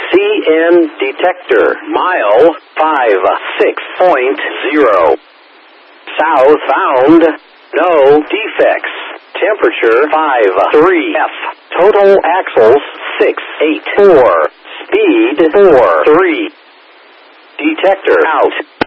CN detector. Mile 56.0. Southbound. No defects. Temperature 53F. Total axles 684. Speed 43. Detector out.